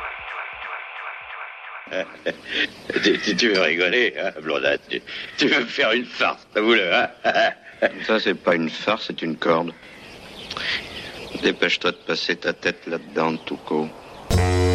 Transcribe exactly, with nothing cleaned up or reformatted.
tu, tu, tu veux rigoler, hein, Blondin, tu, tu veux me faire une farce, t'avoue-le, hein. Ça, c'est pas une farce, c'est une corde. Dépêche-toi de passer ta tête là-dedans, Touko.